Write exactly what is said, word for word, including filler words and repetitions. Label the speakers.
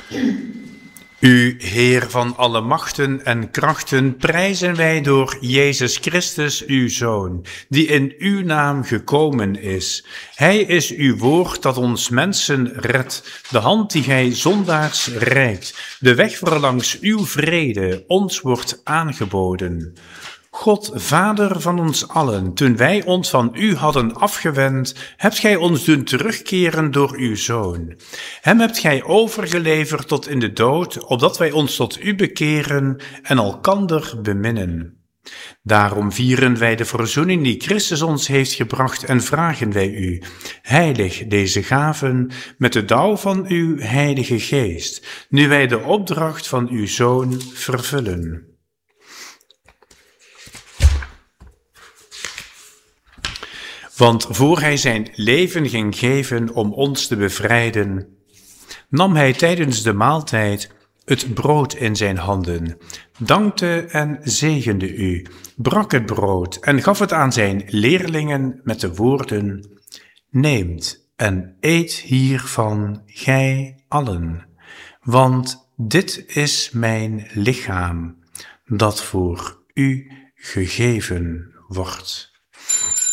Speaker 1: U, Heer van alle machten en krachten, prijzen wij door Jezus Christus, uw Zoon, die in uw naam gekomen is. Hij is uw woord dat ons mensen redt, de hand die gij zondaars reikt, de weg waarlangs uw vrede ons wordt aangeboden. God, Vader van ons allen, toen wij ons van u hadden afgewend, hebt gij ons doen terugkeren door uw Zoon. Hem hebt gij overgeleverd tot in de dood, opdat wij ons tot u bekeren en elkander beminnen. Daarom vieren wij de verzoening die Christus ons heeft gebracht en vragen wij u, heilig deze gaven met de dauw van uw heilige geest, nu wij de opdracht van uw Zoon vervullen. Want voor hij zijn leven ging geven om ons te bevrijden, nam hij tijdens de maaltijd het brood in zijn handen, dankte en zegende u, brak het brood en gaf het aan zijn leerlingen met de woorden: neemt en eet hiervan gij allen, want dit is mijn lichaam, dat voor u gegeven wordt.